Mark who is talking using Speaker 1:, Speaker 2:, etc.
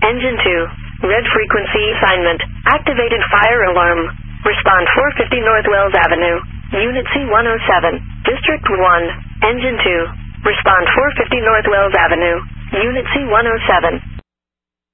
Speaker 1: Engine 2. Red frequency assignment. Activated fire alarm. Respond 450 North Wells Avenue. Unit C-107. District 1. Engine 2. Respond 450 North Wells Avenue. Unit C-107.